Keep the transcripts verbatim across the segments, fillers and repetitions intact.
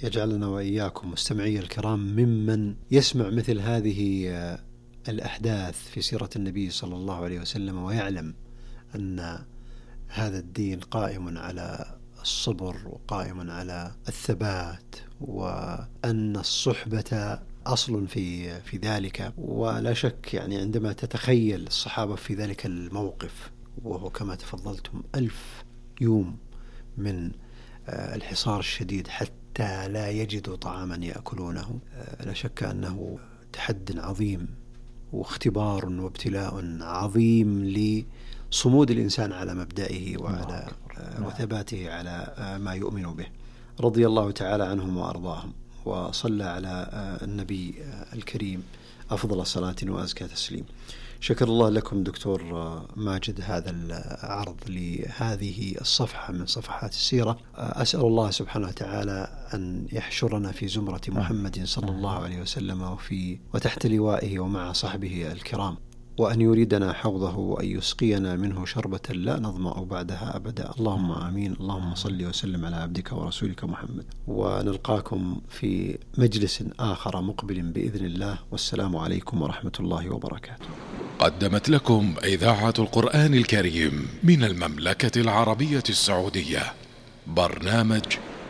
يجعلنا وإياكم مستمعي الكرام ممن يسمع مثل هذه الأحداث في سيرة النبي صلى الله عليه وسلم ويعلم أن هذا الدين قائم على الصبر وقائم على الثبات، وأن الصحبة أصل في في ذلك. ولا شك يعني عندما تتخيل الصحابة في ذلك الموقف، وهو كما تفضلتم ألف يوم من الحصار الشديد حتى لا يجدوا طعاما يأكلونه، لا شك أنه تحد عظيم واختبار وابتلاء عظيم لصمود الإنسان على مبدئه وعلى وثباته على ما يؤمن به. رضي الله تعالى عنهم وأرضاهم، وصلى على النبي الكريم أفضل صلاة وأزكى تسليم. شكر الله لكم دكتور ماجد هذا العرض لهذه الصفحة من صفحات السيرة. أسأل الله سبحانه وتعالى أن يحشرنا في زمرة محمد صلى الله عليه وسلم وفي وتحت لوائه ومع صحبه الكرام، وأن يريدنا حوضه وأن يسقينا منه شربة لا نظمأ بعدها أبدا. اللهم آمين. اللهم صل وسلم على عبدك ورسولك محمد، ونلقاكم في مجلس آخر مقبل بإذن الله، والسلام عليكم ورحمة الله وبركاته. قدمت لكم إذاعة القرآن الكريم من المملكة العربية السعودية برنامج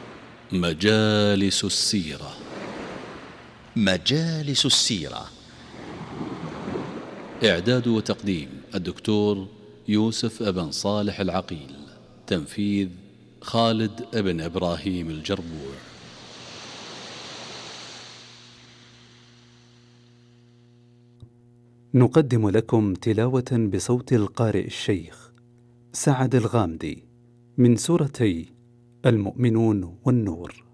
مجالس السيرة. مجالس السيرة، إعداد وتقديم الدكتور يوسف ابن صالح العقيل، تنفيذ خالد ابن إبراهيم الجربوع. نقدم لكم تلاوة بصوت القارئ الشيخ سعد الغامدي من سورتي المؤمنون والنور.